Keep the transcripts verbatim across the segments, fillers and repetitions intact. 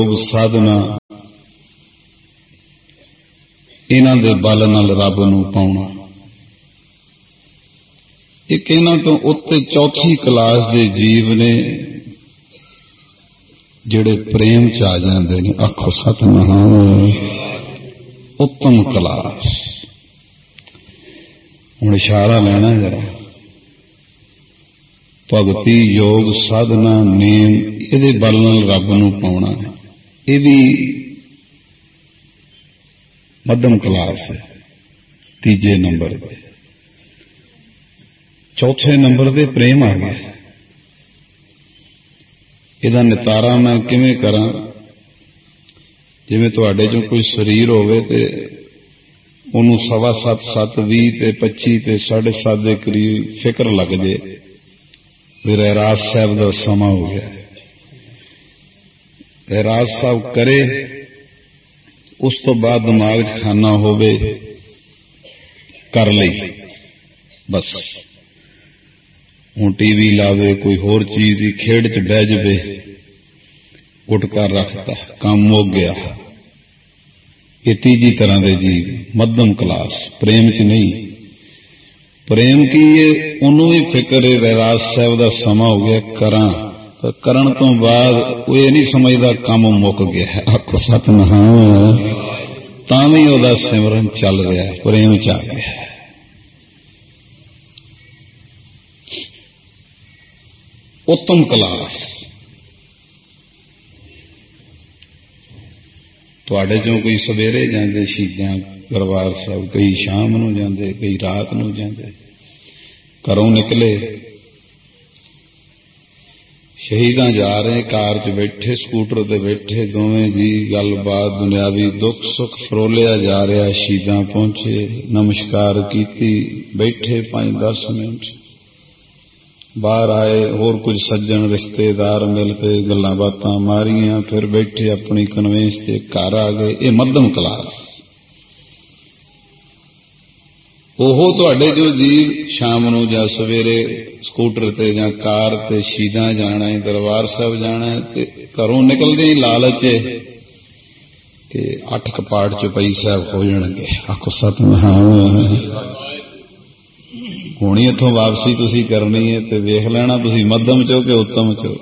साधना इन्हां दे बल नाल रब नूं पाउणा। एक इन्हां तो उत्ते चौथी क्लास दे जीव ने जिहड़े प्रेम च आ जांदे ने। आखो सतनाम। उत्तम क्लास। हुण इशारा लेना जरा, भगती योग साधना नेम इहदे बल नाल रब नूं पाउणा है। ये भी मध्यम क्लास है, तीजे नंबर पे। चौथे नंबर पे प्रेम आ गया। इहदा नितारा मैं किवें करां? जिवें तुहाडे चों कोई शरीर होवे ते उहनूं सवा सत्त सत्त भी ते पच्ची ते साढ़े सत्त दे करीब फिक्र लग जे भी रहराज साहब का समा हो गया। रहराज साहब करे, उस तो बाद दिमाग च खाना होवे कर लई बस। हूँ टीवी लावे, कोई होर चीज की खेड़ च बह जावे, उठ कर रखता, काम मुक गया। ये तीजी तरह दे जीव मध्यम क्लास, प्रेम च नहीं। प्रेम की ये उन्होंने ही फिक्र है रहराज साहब का समा हो गया करा, करन तो बाद वो ये नहीं समझदा काम मुक गया है। आखो सतनाम। तां भी उहदा सिमरन चल रहा है, प्रेम च आ गया है। उत्तम क्लास। तुहाडे चों कोई सवेरे जांदे शहीदां दरबार साहब, कई शाम नूं जांदे, कई रात नूं जांदे। घरों निकले शहीदां जा रहे, कार च बैठे, स्कूटर ते बैठे, दोवें जी गलबात दुनियावी दुख सुख फरोलिया जा रहा। शहीदां पहुंचे, नमस्कार कीती, बैठे पांच दस मिनट, बाहर आए, होर कुछ सज्जन रिश्तेदार मिल पे गल्लां बातां मारियां, फिर बैठे अपनी कन्वेंस ते घर आ गए। ये मध्यम क्लास। ओहो तुहाडे जो जीव शाम नूं जां सवेरे स्कूटर ते जां कार ते शहीदां जाना है, दरबार साहब जाना है, ते घरों निकलदे ही लालच है कि अठ कपाट चौपाई साहब हो जाणगे। आखो सतनाम। हुणी इत्थों वापसी तुसीं करनी है ते वेख लेना तुसीं मध्यम चो कि उत्तम चो।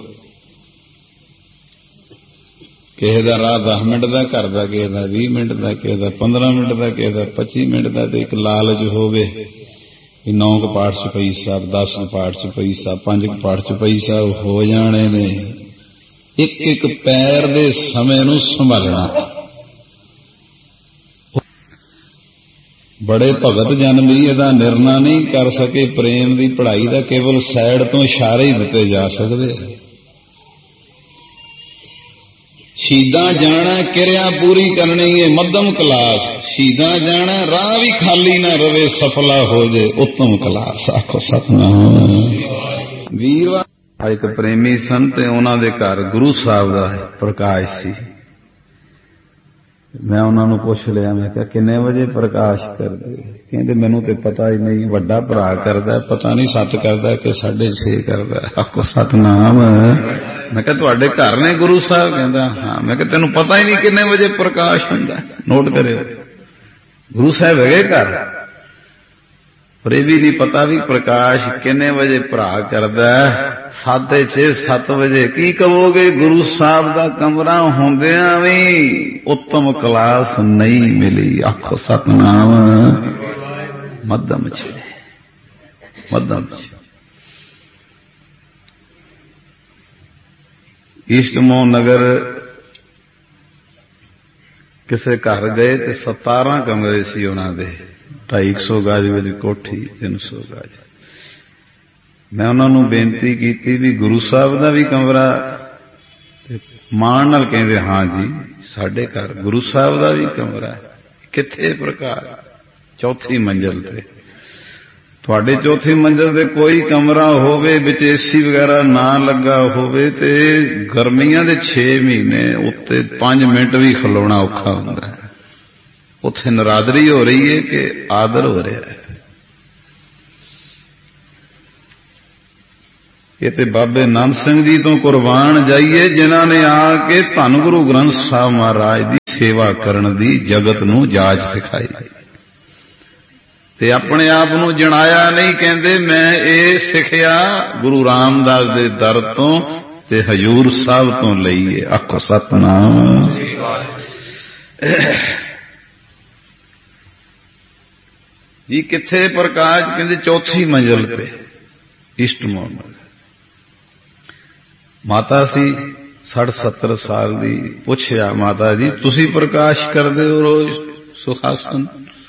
किसी का राह दस मिनट का, घर का किसी का भी मिनट का, किसी का पंद्रह मिनट का, किसी का पच्ची मिनट का। तो एक लालच होवे कि नौ कपाट चौपाई साहब, दस कपाट चौपाई साहब, पांच कपाट चौपाई साहब हो जाने ने। एक एक पैर दे समय नूं संभालना। बड़े भगत जन भी इहदा निर्णय नहीं कर सके। प्रेम की पढ़ाई का केवल साइड तो इशारे ही दिते जा सकते। शहीदां जाना, किरिया पूरी करनी है, मध्यम क्लास। शहीदां जाना, राह भी खाली ना रवे, सफला हो जाए, उत्तम क्लास। आखो सतनाम। वीरवार एक प्रेमी सन ते उन्हां दे घर गुरु साहब दा प्रकाश सी। मैं उन्होंने पूछ लिया, मैं क्या किन्ने बजे प्रकाश कर दे? कहते मैनू तो पता ही नहीं, वड्डा भरा करदा, पता नहीं सत्त करदा कि साढ़े छे करदा। आखो सतनाम। मैं क्या तुहाडे घर ने गुरु साहब? कहता हाँ। मैं क्या तेनू पता ही नहीं किन्ने बजे प्रकाश हुंदा? नोट करियो, गुरु साहब है घर, पर यह भी नहीं पता भी प्रकाश किन्ने बजे भरा करदा। साढ़े छे सत्त बजे की कहोगे? गुरु साहब का कमरा होंदिया भी उत्तम क्लास नहीं मिली। आखो सतनाम। मध्यम छे, मध्यम छे। ईस्टमोहन नगर किसे घर गए तो सतारह कमरे सी उन्हां दे, ढाई सौ गज वाली कोठी, तीन सौ गज। मैं उन्होंने बेनती की भी गुरु साहब का भी कमरा? मान नाल कहंदे हाँ जी साडे घर गुरु साहब का भी कमरा। किथे प्रकाश? चौथी मंजिल ते। तुहाडे चौथी मंजिल ते कोई कमरा होवे विच एसी वगैरह ना लगा होवे ते गर्मियां दे छे महीने उत्ते पांच मिनट भी खलोना औखा हुंदा है। उत्थे नरादरी हो रही है कि आदर हो रहा है? ये ते बाबे नानक सिंह जी तो कुर्बान जाइए जिन्हां ने आके धन गुरु ग्रंथ साहब महाराज की सेवा करन दी जगत नूं जाच सिखाई ते अपने आप नूं जणाया नहीं। कहंदे मैं ये सिखिया गुरु रामदास दे दर तो ते हजूर साहब तो लईए। आखो सतनाम। जी किथे प्रकाश? कहंदे चौथी मंजिल पे ईस्ट मोहम्मद। माता सी साठ सत्तर साल दी। पुछया माता जी तुसी प्रकाश करदे हो रोज सुखासन?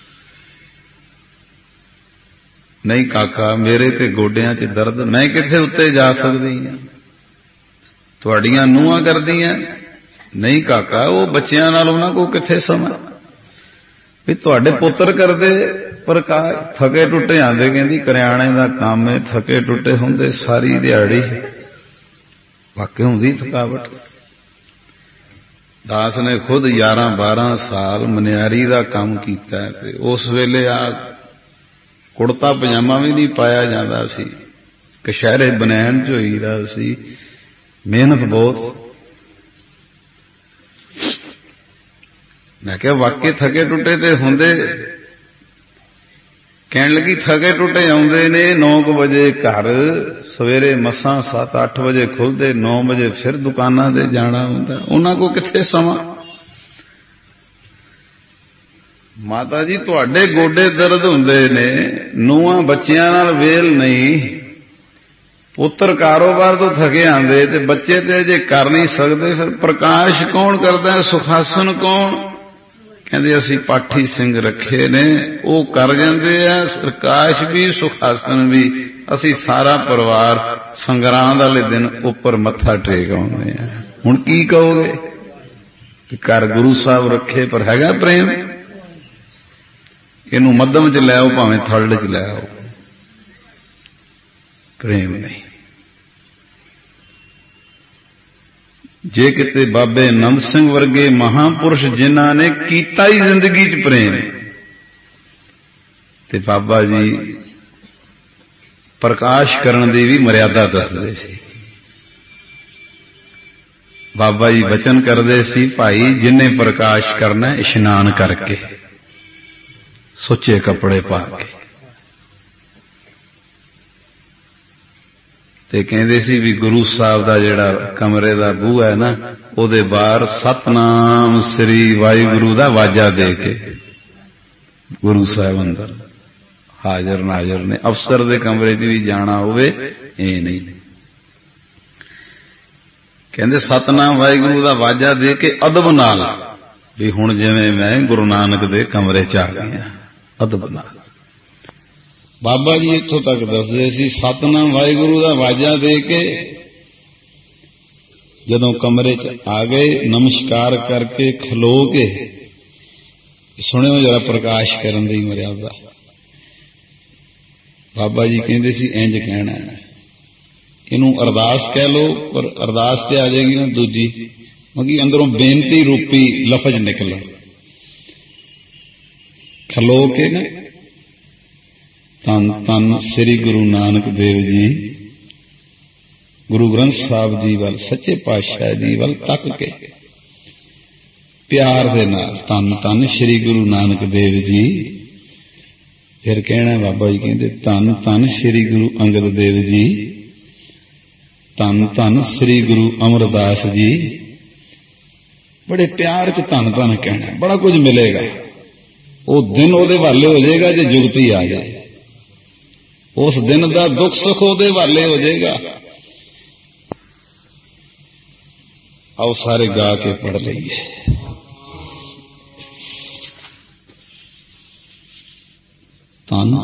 नहीं काका मेरे ते गोडियां च दर्द, मैं किथे उत्ते जा सकदी हां। तुहाड़ियां नूहां करदियां? नहीं काका वो बच्चियां नाल उन्हां को किथे समा। भी तुहाडे पुत्र करदे प्रकाश? थके टुटे आंदे, कहंदी करियाणे दा काम है, थके टुटे हुंदे सारी दिहाड़ी वाकई हुंदी थकावट। दास ने खुद ग्यारह बारह साल मनियारी दा काम कीता है। उस वेले आ कुड़ता पजामा भी नहीं पाया जाता सी, कशहरे बनैन च होईदा सी, मेहनत बहुत। मैं क्या वाकई थके टुटे ते हुंदे? कहण लगी थके टुटे आउंदे ने नौ क बजे घर, सवेरे मसां सत्त अठ बजे खुलते, नौ बजे फिर दुकानां ते जाना हुंदा, उन्हां को किथे समा। माता जी तुहाडे गोडे दर्द हुंदे ने, नूहां बच्चियां नाल वेल नहीं, पुत्र कारोबार तो थके आंदे ते बच्चे ते अजे कर नहीं सकते, फिर प्रकाश कौन करदा है, सुखासन कौन? कहंदे असीं पाठी सिंह रखे ने, वो कर जांदे आ प्रकाश भी सुखासन भी। असीं सारा परिवार संगरांद वाले दिन उपर मत्था टेक आउंदे आ। हुण की कहोगे कि घर गुरु साहब रखे पर हैगा प्रेम? इनू मध्यम च लै आओ भावें थर्ड च लै आओ, प्रेम नहीं। जे किते बाबे नंद सिंह वर्गे महापुरुष जिन्हां ने कीता ही जिंदगी च प्रेम, ते बाबा जी प्रकाश करन दी भी मर्यादा दसदे सी। बाबा जी वचन करदे सी भाई जिन्हें प्रकाश करना इशनान करके, सुचे कपड़े पा के। ते कहंदे सी भी गुरु साहब दा जिहड़ा कमरे दा बूहा है ना, ओदे बाहर सतनाम श्री वाहिगुरु दा वाजा दे के गुरु साहब अंदर हाजर नाजर ने। अफसर दे कमरे च भी जाना होवे ए नहीं, कहंदे सतनाम वाहिगुरु दा वाजा दे के अदब नाल भी हुण जिवें मैं गुरु नानक दे कमरे च आ गया, अदब नाल। बाबा जी इत्थों तक दसदे सी सतनाम वाहिगुरु दा वाजा दे के जदों कमरे च आ गए, नमस्कार करके खलो के, सुनियो जरा प्रकाश करन दी मर्यादा। बाबा जी कहंदे सी इंज कहना है, इनू अरदास कह लो, पर अरदास ते आ जाएगी ना दूजी, क्योंकि अंदरों बेनती रूपी लफज निकला। खलो के ना तन तन श्री गुरु नानक देव जी, गुरु ग्रंथ साहब जी वाल, सच्चे पातशाह जी वाल तक के प्यार दे नाल तन तन श्री गुरु नानक देव जी। फिर कहना बाबा जी कहते तन तन श्री गुरु अंगद देव जी, तन तन श्री गुरु अमरदास जी। बड़े प्यार च धन धन कहना, बड़ा कुछ मिलेगा। वो दिन ओदे वाले हो जाएगा जे जुगती आ जाए, उस दिन दा दुख सुख ओदे वाले हो जाएगा। आओ सारे गा के पढ़ लईए। तन